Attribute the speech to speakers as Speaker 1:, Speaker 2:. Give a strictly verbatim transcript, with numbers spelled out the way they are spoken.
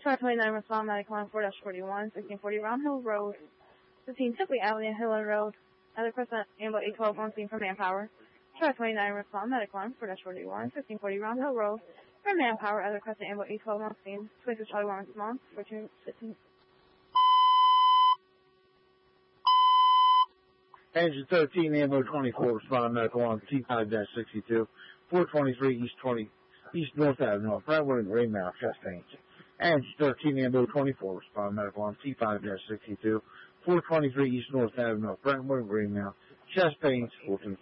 Speaker 1: Chart twenty-nine, respond medical line four forty-one, sixteen forty Round Hill Road, fifteen Tipley Avenue, Hill Road, other person, Ambo eight twelve on scene for Manpower. Chart twenty-nine, respond medical line four forty-one, fifteen forty Round Hill Road, for Manpower, other Crescent, Ambo eight twelve on scene, Twins of Charlie one response, fourteen fifteen.
Speaker 2: Engine thirteen, Ambo twenty-four, respond medical line T five sixty-two, four twenty-three East twenty, East North Avenue, Brentwood and Greenmount, chest pains. Engine thirteen, Ambo twenty-four, respond medical line T five sixty-two, four twenty-three East North Avenue, Brentwood and Greenmount, chest pains, fourteen